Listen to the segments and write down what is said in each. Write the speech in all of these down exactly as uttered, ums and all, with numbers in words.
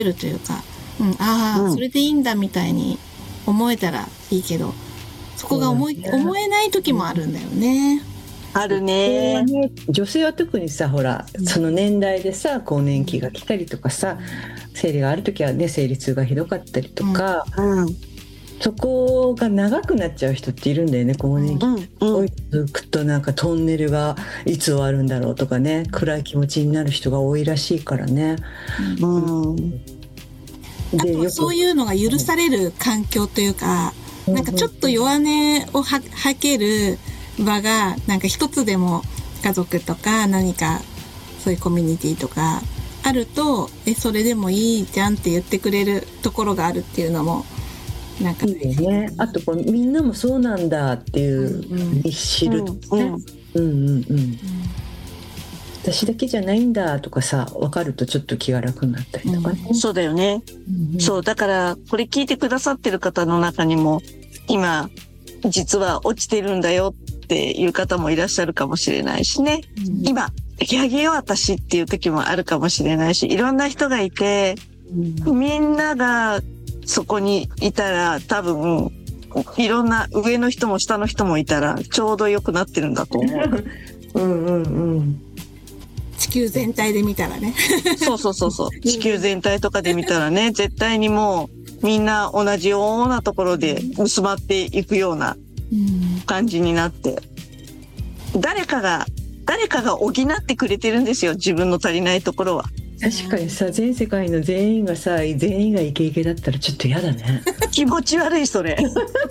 るというか、うん、ああ、 うんそれでいいんだみたいに思えたらいいけど、そこが思い、 そうだね思えない時もあるんだよね。 ある女性はね。 ね、女性は特にさ、ほら、その年代でさ、更年期が来たりとかさ、生理がある時はね、生理痛がひどかったりとか、 うんそこが長くなっちゃう人っているんだよね、更年期。 うんうん続くとなんかトンネルがいつ終わるんだろうとかね、暗い気持ちになる人が多いらしいからね。 うんあとはそういうのが許される環境というか、なんかちょっと弱音をは吐ける場が、なんか一つでも家族とか何かそういうコミュニティとかあると、え、それでもいいじゃんって言ってくれるところがあるっていうのも、なんかいいよね。あとこうみんなもそうなんだっていうふうに知るとかね。うんうんうん。私だけじゃないんだとかさ、分かるとちょっと気が楽になったりとかね。 そうだよね。そうだからこれ聞いてくださってる方の中にも今実は落ちてるんだよっていう方もいらっしゃるかもしれないしね。 うん今出来上げよう私っていう時もあるかもしれないし、いろんな人がいて、みんながそこにいたら多分いろんな上の人も下の人もいたらちょうど良くなってるんだと思う。 うんうんうん。 地球全体で見たらね。 そうそうそうそう。地球全体とかで見たらね、絶対にもうみんな同じようなところで結ばっていくようなうん感じになって、誰かが誰かが補ってくれてるんですよ、自分の足りないところは。 確かにさ、全世界の全員がさ、全員がイケイケだったらちょっと嫌だね。 気持ち悪いそれ。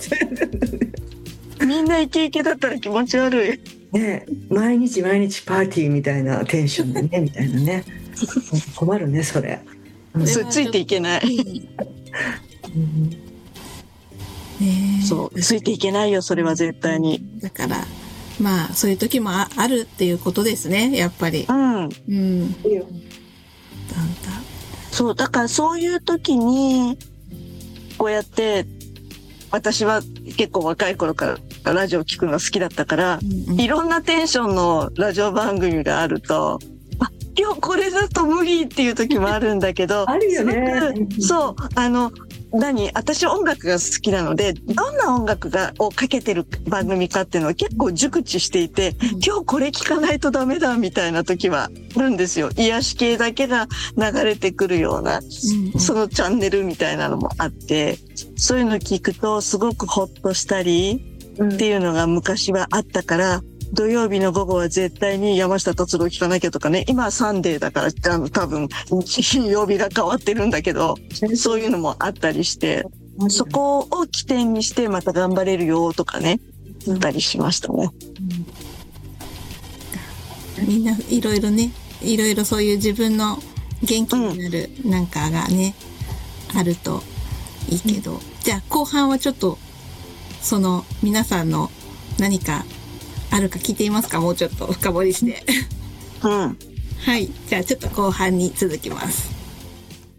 みんなイケイケだったら気持ち悪い。 ね、毎日毎日パーティーみたいなテンションでねみたいなね。困るねそれ。うんそれついていけない。 うんねえそうついていけないよそれは絶対に。 だからまあそういう時も あ, あるっていうことですね、やっぱり。 うんうん。 いいよ。 だんだんそうだからそういう時にこうやって私は結構若い頃からラジオ聞くのが好きだったから、 うんうん、 いろんなテンションのラジオ番組があると、あ、今日これだと無理っていう時もあるんだけどあるよね。 すごくそうあの何私音楽が好きなので、どんな音楽がをかけてる番組かっていうのを結構熟知していて、 うん、 今日これ聞かないとダメだみたいな時はあるんですよ。癒し系だけが流れてくるような、 うんうん、 そのチャンネルみたいなのもあって、そういうの聞くとすごくホッとしたりっていうのが昔はあったから、土曜日の午後は絶対に山下達郎聞かなきゃとかね、今はサンデーだからあの多分金曜日が変わってるんだけど、そういうのもあったりして、そこを起点にしてまた頑張れるよとかね、言ったりしましたね。 うん、みんないろいろね、いろいろそういう自分の元気になるなんかがね、うん、あるといいけど、うん、じゃあ後半はちょっとその皆さんの何かあるか聞いていますか？もうちょっと深掘りして。 うん。 はい。じゃあちょっと後半に続きます。